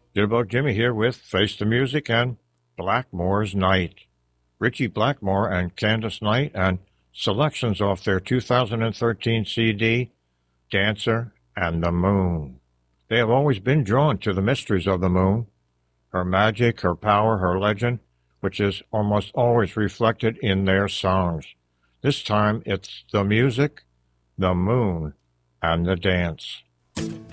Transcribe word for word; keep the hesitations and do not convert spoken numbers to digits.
Jitterbug Jimmy here with Face the Music and Blackmore's Night. Richie Blackmore and Candace Knight and selections off their two thousand thirteen C D, Dancer and the Moon. They have always been drawn to the mysteries of the moon, her magic, her power, her legend, which is almost always reflected in their songs. This time it's the music, the moon, and the dance.